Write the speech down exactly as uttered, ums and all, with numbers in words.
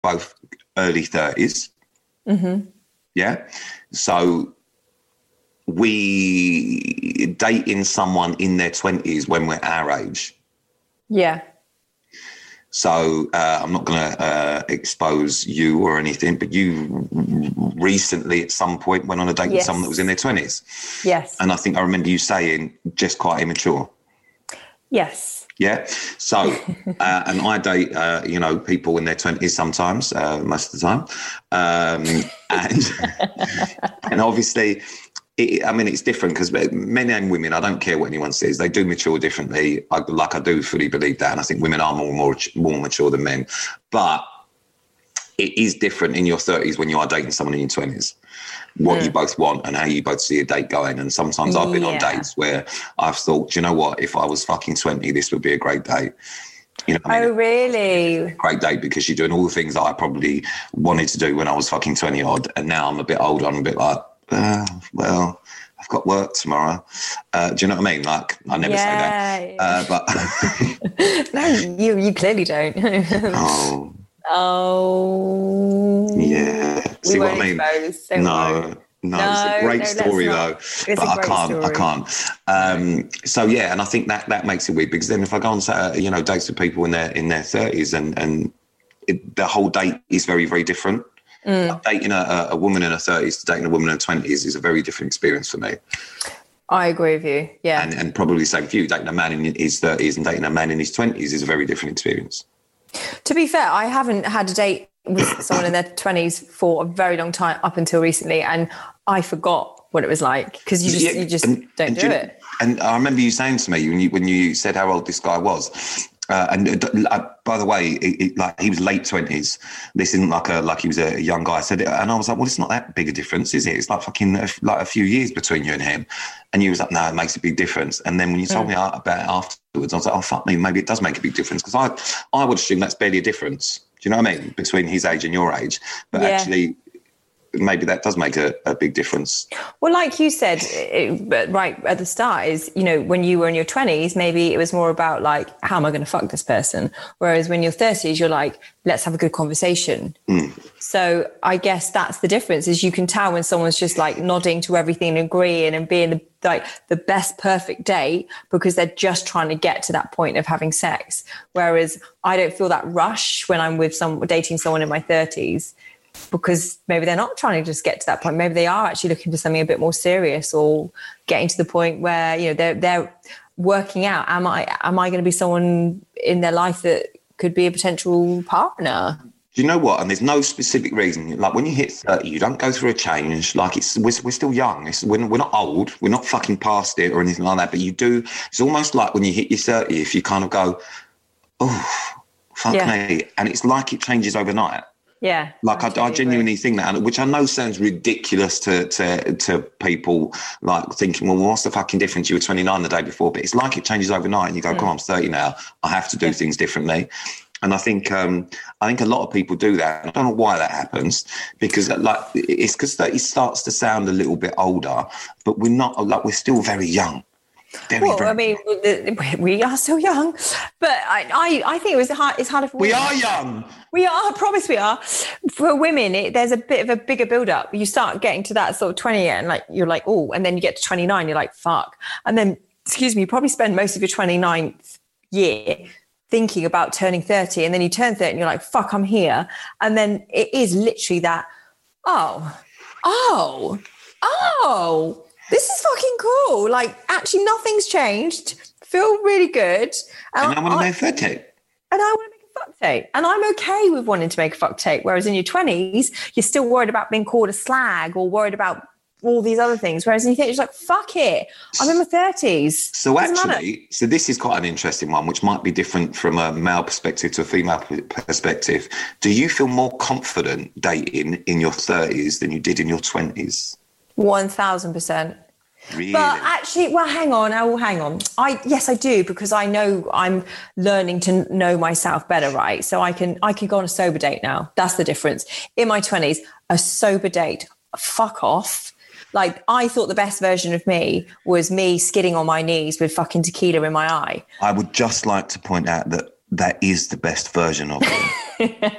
both early thirties. Mm-hmm. Yeah. So we dating someone in their twenties when we're our age. Yeah. So uh, I'm not going to uh, expose you or anything, but you recently at some point went on a date yes. with someone that was in their twenties. Yes. And I think I remember you saying just quite immature. Yes. Yeah. So, uh, and I date, uh, you know, people in their twenties sometimes, uh, most of the time. Um, and, and obviously, it, I mean, it's different because men and women, I don't care what anyone says, they do mature differently. I, like I do fully believe that. And I think women are more, more, more mature than men. But it is different in your thirties when you are dating someone in your twenties. What mm. you both want and how you both see a date going. And sometimes I've been yeah. on dates where I've thought, you know what, if I was fucking twenty, this would be a great date. You know what I mean? Oh, really? Great date because you're doing all the things that I probably wanted to do when I was fucking twenty odd. And now I'm a bit older. I'm a bit like, uh, well, I've got work tomorrow. Uh, do you know what I mean? Like, I never yeah. say that. Uh, but no, you you clearly don't. oh. Oh. Yeah. See what I mean? Expose, no. No, no, it's a great no, story though, but I can't, story. I can't. Um, so yeah, and I think that that makes it weird because then if I go on, uh, you know, dates with people in their in their thirties and and it, the whole date is very very different. Mm. Like dating a, a woman in her thirties to dating a woman in her twenties is a very different experience for me. I agree with you. Yeah, and and probably the same for you. Dating a man in his thirties and dating a man in his twenties is a very different experience. To be fair, I haven't had a date with someone in their twenties for a very long time up until recently, and I forgot what it was like because you just yeah, you just and, don't and do you, it. And I remember you saying to me when you when you said how old this guy was, uh, and uh, by the way, it, it, like he was late twenties. This isn't like a like he was a young guy. I said it, and I was like, well, it's not that big a difference, is it? It's like fucking like a few years between you and him. And you was like, no, it makes a big difference. And then when you told mm. me about it afterwards, I was like, oh fuck me, maybe it does make a big difference because I I would assume that's barely a difference. Do you know what I mean? Between his age and your age. But yeah. actually, maybe that does make a, a big difference. Well, like you said, it, right at the start is, you know, when you were in your twenties, maybe it was more about like, how am I going to fuck this person? Whereas when you're thirties, you're like, let's have a good conversation. Mm. So I guess that's the difference is you can tell when someone's just like nodding to everything and agreeing and being the, like the best perfect date because they're just trying to get to that point of having sex. Whereas I don't feel that rush when I'm with some dating someone in my thirties because maybe they're not trying to just get to that point. Maybe they are actually looking for something a bit more serious or getting to the point where, you know, they're, they're working out, am I, am I going to be someone in their life that could be a potential partner? Do you know what? And there's no specific reason. Like when you hit thirty, you don't go through a change. Like it's we're, we're still young. It's, we're, we're not old. We're not fucking past it or anything like that. But you do. It's almost like when you hit your thirty, if you kind of go, oh, fuck yeah. me, and it's like it changes overnight. Yeah. Like I, I genuinely think that, which I know sounds ridiculous to, to to people, like thinking, well, what's the fucking difference? You were twenty-nine the day before, but it's like it changes overnight, and you go, mm. come on, I'm thirty now. I have to do yeah. things differently. And I think um, I think a lot of people do that. I don't know why that happens because like it's because thirty starts to sound a little bit older, but we're not like we're still very young. Very, well, very I mean, we are still young, but I, I, I think it was hard. It's harder for we women. are young. We are. I promise we are. For women, it, there's a bit of a bigger build-up. You start getting to that sort of twenty, and like you're like, oh, and then you get to twenty-nine, you're like, fuck, and then excuse me, you probably spend most of your twenty-ninth year thinking about turning thirty, and then you turn thirty, and you're like, fuck, I'm here, and then it is literally that. Oh, oh, oh. This is fucking cool. Like, actually, nothing's changed. Feel really good. And, and I want to make a fuck tape. And I want to make a fuck tape. And I'm okay with wanting to make a fuck tape. Whereas in your twenties, you're still worried about being called a slag or worried about all these other things. Whereas in your thirties, you're like, fuck it. I'm in my thirties. So actually, so this is quite an interesting one, which might be different from a male perspective to a female perspective. Do you feel more confident dating in your thirties than you did in your twenties? one thousand percent. Really? But actually, well, hang on. Oh, hang on. I yes, I do because I know I'm learning to know myself better, right? So I can I can go on a sober date now. That's the difference. In my twenties, a sober date, fuck off. Like I thought the best version of me was me skidding on my knees with fucking tequila in my eye. I would just like to point out that that is the best version of you.